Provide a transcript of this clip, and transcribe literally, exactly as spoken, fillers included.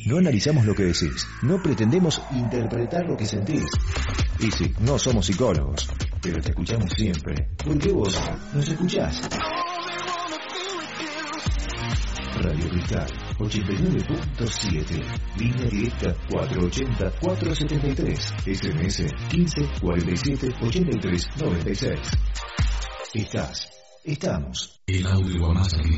No analizamos lo que decís, no pretendemos interpretar lo que sentís. Y sí, no somos psicólogos, pero te escuchamos siempre, porque vos nos escuchás. Radio Cristal ochenta y nueve punto siete, línea directa cuatrocientos ochenta, cuatrocientos setenta y tres, S M S quince cuarenta y siete ochenta y tres noventa y seis. Estás, estamos. El audio más